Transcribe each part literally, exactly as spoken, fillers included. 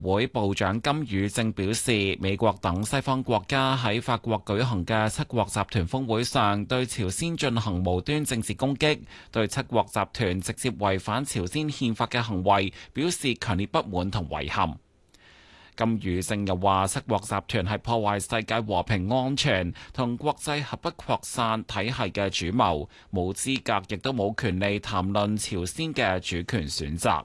會部長金宇正表示，美國等西方國家喺法國舉行嘅七國集團峰會上，對朝鮮進行無端政治攻擊，對七國集團直接違反朝鮮憲法嘅行為表示強烈不滿同遺憾。金宇正又話，七國集團係破壞世界和平安全同國際核不擴散體系嘅主謀，冇資格亦都冇權利談論朝鮮嘅主權選擇。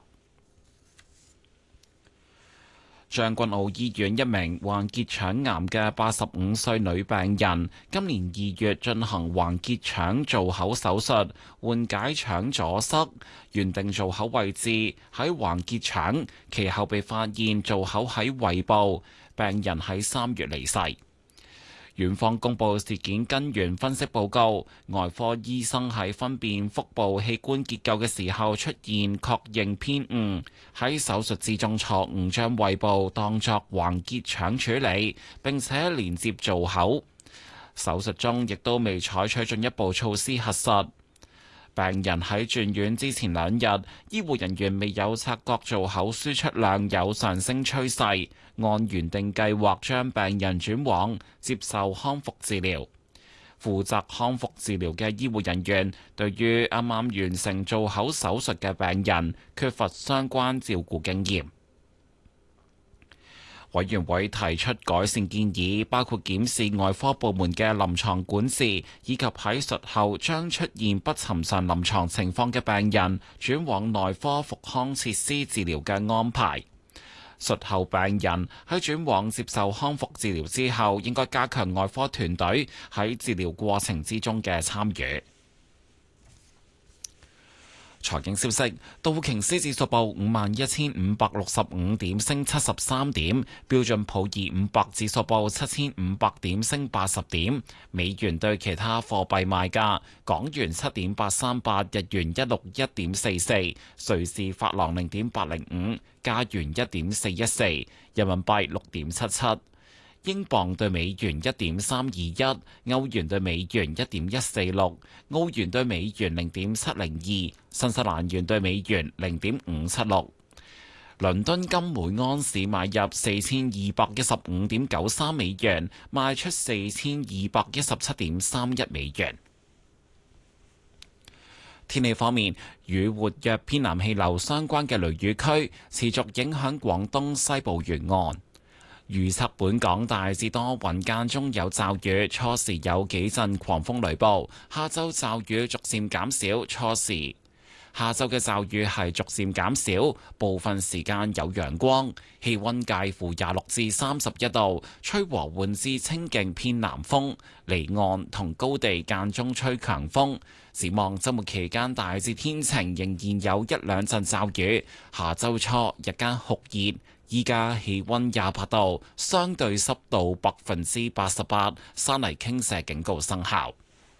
將軍澳醫院一名患結腸癌嘅八十五歲女病人，今年二月進行橫結腸造口手術，緩解腸阻塞。原定造口位置喺橫結腸，其後被發現造口喺胃部，病人喺三月離世。院方公布事件根源分析報告，外科醫生喺分辨腹部器官結構嘅時候出現確認偏誤，喺手術之中錯誤將胃部當作橫結腸處理，並且連接造口。手術中亦都未採取進一步措施核實。病人喺轉院之前兩日，醫護人員未有察覺造口輸出量有上升趨勢，按原定計劃將病人轉往接受康復治療。負責康復治療嘅醫護人員對於啱啱完成造口手術嘅病人缺乏相關照顧經驗。委員會提出改善建議，包括檢視外科部門嘅臨床管治，以及喺術後將出現不尋常臨床情況嘅病人轉往內科復康設施治療嘅安排。術後病人喺轉往接受康復治療之後，應該加強外科團隊喺治療過程之中嘅參與。財經消息，道瓊斯指數報五萬一千五百六十五點，升七十三點；標準普爾五百指數報七千五百點，升八十點。美元對其他貨幣賣價：港元七點八三八，日元一六一點四四，瑞士法郎零點八零五，加元一點四一四，人民幣六點七七。英鎊對美元一點三二一，歐元對美元一點一四六，澳元對美元零點七零二，新西蘭元對美元零點五七六。倫敦金每安士買入四千二百一十五點九三美元，賣出四千二百一十七點三一美元。天氣方面，與活躍偏南氣流相關嘅雷雨區持續影響廣東西部沿岸。預測本港大致多雲，間中有驟雨，初時有幾陣狂風雷暴。下晝驟雨逐漸減少，初時下晝嘅驟雨係逐漸減少，部分時間有陽光，氣溫介乎廿六至三十一度，吹和緩至清勁偏南風，離岸同高地間中吹強風。展望週末期間大致天晴，仍然有一兩陣驟雨。下週初日間酷熱。依家氣溫廿八度，相對濕度百分之八十八，山泥傾瀉警告生效。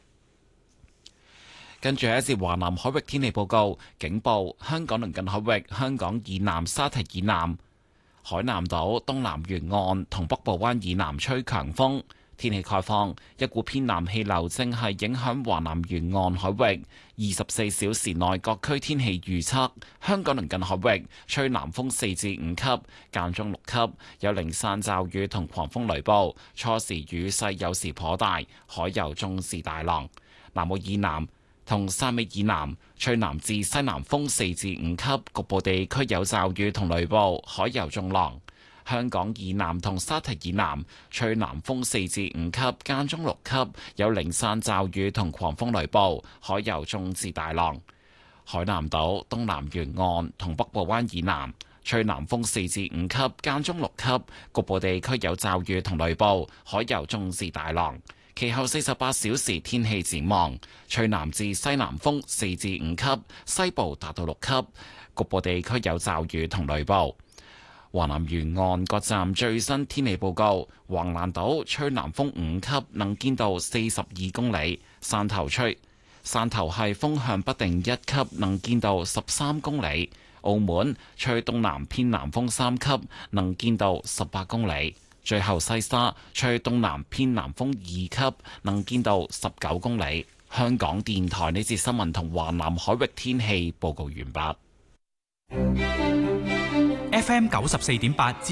跟住係一節華南海域天氣報告，警報：香港鄰近海域、香港以南沙堤以南、海南島東南沿岸同北部灣以南吹強風。天氣概況，一股偏南氣流正係影響華南沿岸海域。二十四小時內各區天氣預測：香港鄰近海域吹南風四至五級，間中六級，有零散驟雨同狂風雷暴。初時雨勢有時頗大，海有中至大浪。南澳以南同汕尾以南吹南至西南風四至五級，局部地區有驟雨同雷暴，海有中浪。香港以南同沙堤以南吹南風四至五級，間中六級，有零散驟雨同狂風雷暴，海有中至大浪。海南島東南沿岸同北部灣以南吹南風四至五級，間中六級，局部地區有驟雨同雷暴，海有中至大浪。其後四十八小時天氣展望，吹南至西南風四至五級，西部達到六級，局部地區有驟雨同雷暴。華南沿岸各站最新天氣報告：橫瀾島吹南風五級，能見度四十二公里；汕頭吹汕頭係風向不定一級，能見度十三公里；澳門吹東南偏南風三級，能見度十八公里；最後西沙吹東南偏南風二級，能見度十九公里。香港電台呢節新聞同華南海域天氣報告完畢。 F M 九十四點八。